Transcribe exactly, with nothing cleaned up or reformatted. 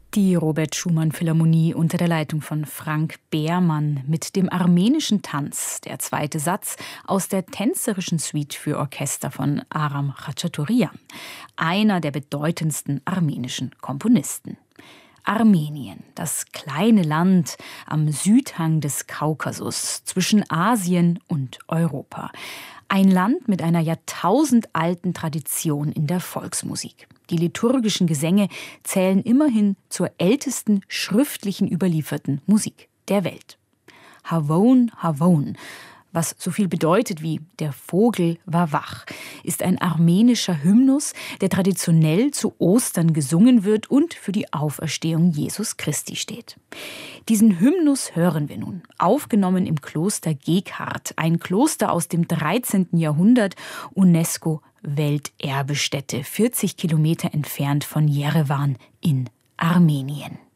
Die Robert-Schumann-Philharmonie unter der Leitung von Frank Behrmann mit dem armenischen Tanz, der zweite Satz aus der tänzerischen Suite für Orchester von Aram Khachaturian, einer der bedeutendsten armenischen Komponisten. Armenien, das kleine Land am Südhang des Kaukasus zwischen Asien und Europa. Ein Land mit einer jahrtausendalten Tradition in der Volksmusik. Die liturgischen Gesänge zählen immerhin zur ältesten schriftlichen überlieferten Musik der Welt. Havon, Havon, was so viel bedeutet wie »Der Vogel war wach«, ist ein armenischer Hymnus, der traditionell zu Ostern gesungen wird und für die Auferstehung Jesus Christi steht. Diesen Hymnus hören wir nun, aufgenommen im Kloster Geghard, ein Kloster aus dem dreizehnten Jahrhundert, UNESCO-Welterbestätte, vierzig Kilometer entfernt von Jerewan in Armenien.